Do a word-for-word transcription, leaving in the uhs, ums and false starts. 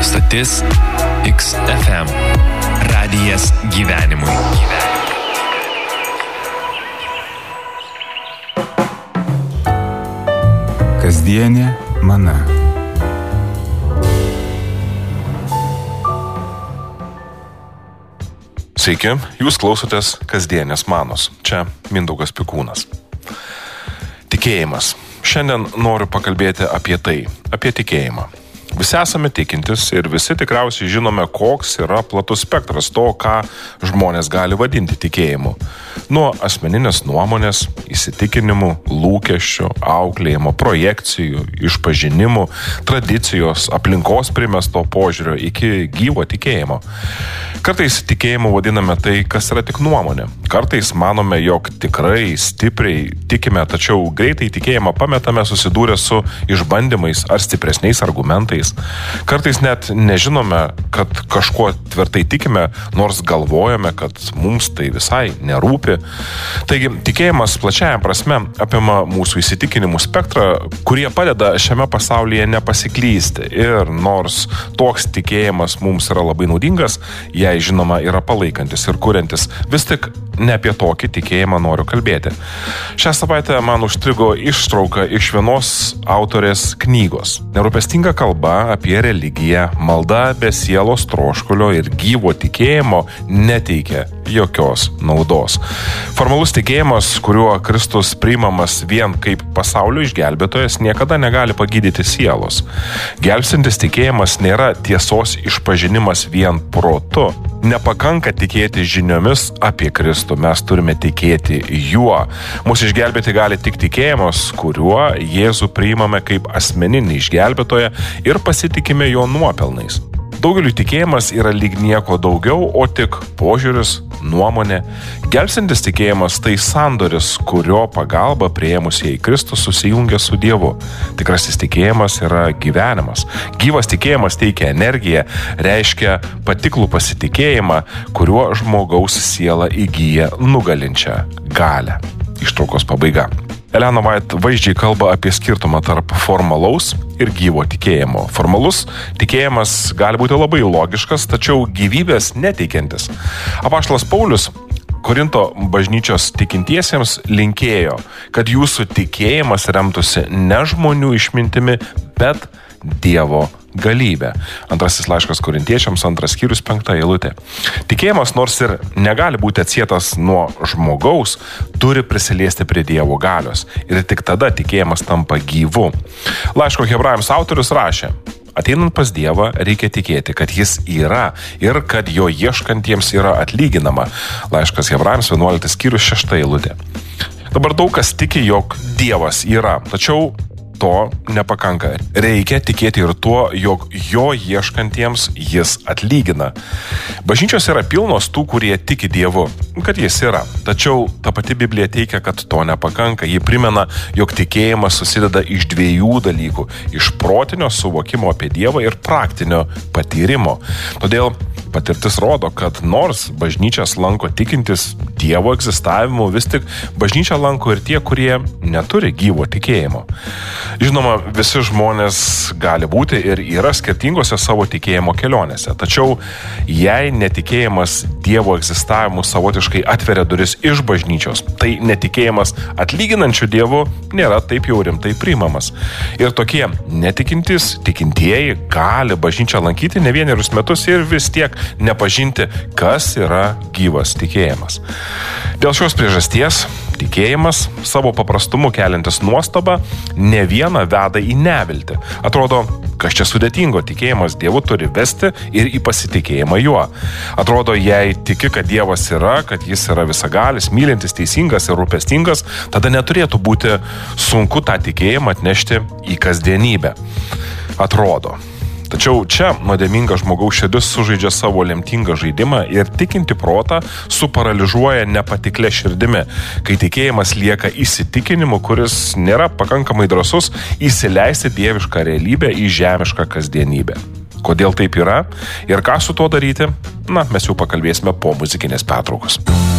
stotis X F M. Radijas gyvenimui. Kasdienė mana. Sveiki, jūs klausotės Kasdienės manos. Čia Mindaugas Pikūnas. Tikėjimas. Šiandien noriu pakalbėti apie tai, apie tikėjimą. Visi esame tikintis ir visi tikriausiai žinome, koks yra platus spektras to, ką žmonės gali vadinti tikėjimu. Nuo asmeninės nuomonės, įsitikinimų, lūkesčių, auklėjimo, projekcijų, išpažinimų, tradicijos, aplinkos primesto požiūrio iki gyvo tikėjimo. Kartais tikėjimu vadiname tai, kas yra tik nuomonė. Kartais manome, jog tikrai, stipriai tikime, tačiau greitai tikėjimą pametame susidūrę su išbandymais ar stipresniais argumentais. Kartais net nežinome, kad kažkuo tvirtai tikime, nors galvojame, kad mums tai visai nerūpi. Taigi, tikėjimas plačiaja prasme apima mūsų įsitikinimų spektrą, kurie padeda šiame pasaulyje nepasiklysti. Ir nors toks tikėjimas mums yra labai naudingas, jei žinoma yra palaikantis ir kuriantis, vis tik ne apie tokį tikėjimą noriu kalbėti. Šią savaitę man užstrigo ištrauka iš vienos autorės knygos. Nerūpestinga kalba apie religiją, malda be sielos troškulio ir gyvo tikėjimo neteikia jokios naudos. Formalus tikėjimas, kuriuo Kristus priimamas vien kaip pasaulio išgelbėtojas, niekada negali pagydyti sielos. Gelbstintis tikėjimas nėra tiesos išpažinimas vien protu. Nepakanka tikėti žiniomis apie Kristų, mes turime tikėti juo. Mūsų išgelbėti gali tik tikėjimas, kuriuo Jėzų priimame kaip asmeninį išgelbėtoją ir pasitikime jo nuopelnais. Daugeliu tikėjimas yra lyg nieko daugiau, o tik požiūris, nuomonė. Gelbstintis tikėjimas tai sandoris, kurio pagalba priėmusieji Kristų susijungia su Dievu. Tikrasis tikėjimas yra gyvenimas. Gyvas tikėjimas teikia energiją, reiškia patiklų pasitikėjimą, kuriuo žmogaus siela įgyja nugalinčią galią. Ištraukos pabaiga. Elena White vaizdžiai kalba apie skirtumą tarp formalaus ir gyvo tikėjimo. Formalus tikėjimas gali būti labai logiškas, tačiau gyvybės neteikiantis. Apaštalas Paulius Korinto bažnyčios tikintiesiems linkėjo, kad jūsų tikėjimas remtųsi ne žmonių išmintimi, bet Dievo galybė. Antrasis laiškas korintiečiams, antras skyrius, penkta eilutė. Tikėjimas, nors ir negali būti atsietas nuo žmogaus, turi prisiliesti prie Dievo galios. Ir tik tada tikėjimas tampa gyvu. Laiško Hebrajams autorius rašė: ateinant pas Dievą reikia tikėti, kad Jis yra ir kad jo ieškantiems yra atlyginama. Laiškas Hebrajams, vienuoliktas skyrius, šešta eilutė. Dabar daug kas tiki, jog Dievas yra, tačiau to nepakanka. Reikia tikėti ir tuo, jog jo ieškantiems Jis atlygina. Bažnyčios yra pilnos tų, kurie tiki Dievu, kad Jis yra. Tačiau ta pati Biblija teikia, kad to nepakanka. Ji primena, jog tikėjimas susideda iš dviejų dalykų – iš protinio suvokimo apie Dievą ir praktinio patyrimo. Todėl patirtis rodo, kad nors bažnyčias lanko tikintis Dievo egzistavimu, vis tik bažnyčią lanko ir tie, kurie neturi gyvo tikėjimo. Žinoma, visi žmonės gali būti ir yra skirtingose savo tikėjimo kelionėse. Tačiau jei netikėjimas Dievo egzistavimu savotiškai atveria duris iš bažnyčios, tai netikėjimas atlyginančių Dievu nėra taip jau rimtai priimamas. Ir tokie netikintys, tikintieji gali bažnyčią lankyti ne vienerius metus ir vis tiek nepažinti, kas yra gyvas tikėjimas. Dėl šios priežasties tikėjimas, savo paprastumu keliantis nuostabą, ne vieną veda į neviltį. Atrodo, kas čia sudėtingo, tikėjimas Dievu turi vesti ir į pasitikėjimą juo. Atrodo, jei tiki, kad Dievas yra, kad Jis yra visagalis, mylintis, teisingas ir rūpestingas, tada neturėtų būti sunku tą tikėjimą atnešti į kasdienybę. Atrodo. Tačiau čia nuodėminga žmogaus širdis sužaidžia savo lemtingą žaidimą ir tikinti protą suparalyžuoja nepatiklia širdimi, kai tikėjimas lieka įsitikinimu, kuris nėra pakankamai drąsus įsileisti dievišką realybę į žemišką kasdienybę. Kodėl taip yra ir ką su tuo daryti? Na, mes jau pakalbėsime po muzikinės pertraukos.